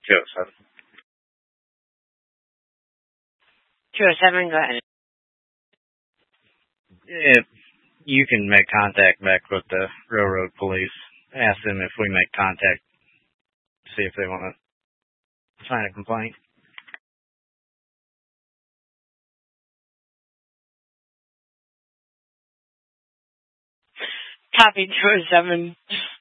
207. 207, go ahead. Yeah, you can make contact back with the railroad police. Ask them if we make contact, see if they want to sign a complaint. Copy 207.